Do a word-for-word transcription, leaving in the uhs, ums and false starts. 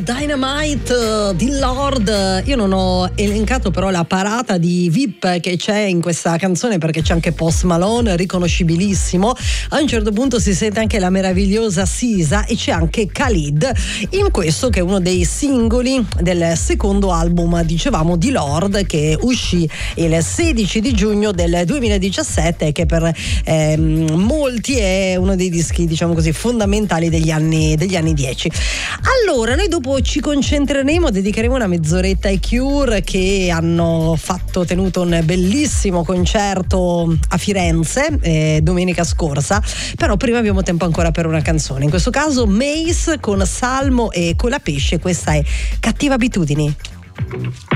Dynamite di Lorde. Io non ho elencato però la parata di V I P che c'è in questa canzone, perché c'è anche Post Malone, riconoscibilissimo. A un certo punto si sente anche la meravigliosa Sisa e c'è anche Khalid in questo, che è uno dei singoli del secondo album, dicevamo, di Lorde, che uscì il sedici di giugno del duemiladiciassette e che per ehm, molti è uno dei dischi, diciamo così, fondamentali degli anni degli anni dieci. Allora, noi dopo ci concentreremo, dedicheremo una mezz'oretta ai Cure, che hanno fatto tenuto un bellissimo concerto a Firenze eh, domenica scorsa. Però prima abbiamo tempo ancora per una canzone, in questo caso Mace con Salmo e Colapesce. Questa è Cattive Abitudini.